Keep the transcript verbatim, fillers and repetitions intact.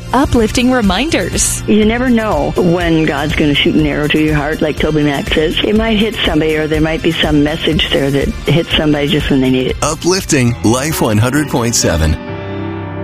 uplifting reminders. You never know when God's going to shoot an arrow to your heart, like Toby Mac says. It might hit somebody, or there might be some message there that hits somebody just when they need it. Uplifting Life one hundred point seven.